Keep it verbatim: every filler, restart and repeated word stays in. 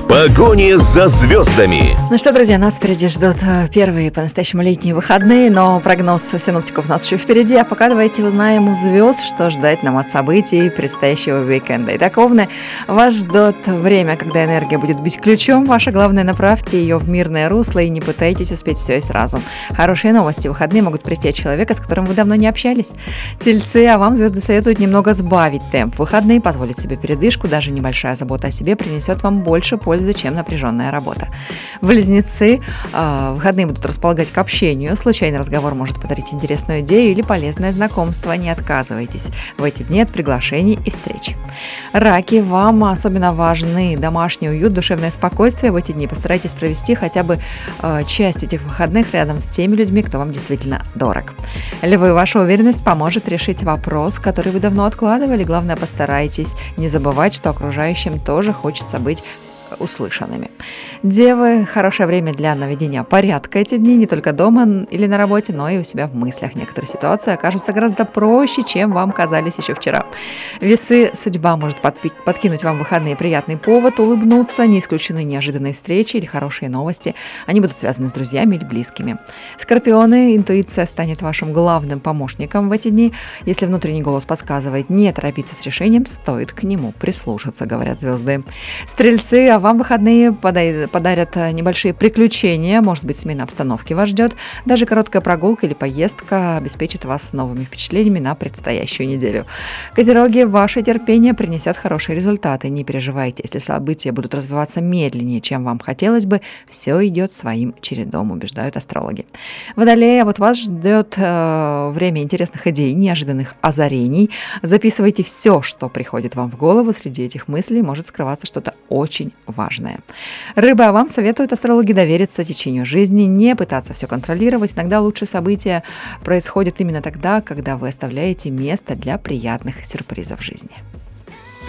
погоне за звездами. Ну что, друзья, нас впереди ждут первые по-настоящему летние выходные, но прогноз синоптиков у нас еще впереди. А пока давайте узнаем у звезд, что ждать нам от событий предстоящего уикенда. Итак, Овны, вас ждет время, когда энергия будет бить ключом. Ваше главное, направьте ее в мирное русло и не пытайтесь успеть все и сразу. Хорошие новости. Выходные могут прийти от человека, с которым вы давно не общались. Тельцы, а вам звезды советуют немного сбавить темп. Выходные позволить себе передышку, даже небольшая забота о себе принесет вам больше пользы, чем напряженная работа. Близнецы, э, выходные будут располагать к общению. Случайный разговор может подарить интересную идею или полезное знакомство. Не отказывайтесь в эти дни от приглашений и встреч. Раки, вам особенно важны домашний уют, душевное спокойствие. В эти дни постарайтесь провести хотя бы э, часть этих выходных рядом с теми людьми, кто вам действительно дорог. Львы, ваша уверенность поможет решить вопрос, который вы давно откладывали. Главное, постарайтесь не забывать, что окружающим тоже хочется быть услышанными. Девы, хорошее время для наведения порядка эти дни, не только дома или на работе, но и у себя в мыслях. Некоторые ситуации окажутся гораздо проще, чем вам казались еще вчера. Весы, судьба может подпи- подкинуть вам выходные приятный повод, улыбнуться, не исключены неожиданные встречи или хорошие новости. Они будут связаны с друзьями или близкими. Скорпионы, интуиция станет вашим главным помощником в эти дни. Если внутренний голос подсказывает не торопиться с решением, стоит к нему прислушаться, говорят звезды. Стрельцы, а вам выходные подарят небольшие приключения, может быть, смена обстановки вас ждет. Даже короткая прогулка или поездка обеспечит вас новыми впечатлениями на предстоящую неделю. Козероги, ваше терпение принесет хорошие результаты. Не переживайте, если события будут развиваться медленнее, чем вам хотелось бы, все идет своим чередом, убеждают астрологи. Водолеи, а вот вас ждет э, время интересных идей, неожиданных озарений. Записывайте все, что приходит вам в голову. Среди этих мыслей может скрываться что-то очень важное. Рыбы, а вам советуют астрологи довериться течению жизни, не пытаться все контролировать. Иногда лучшие события происходят именно тогда, когда вы оставляете место для приятных сюрпризов в жизни.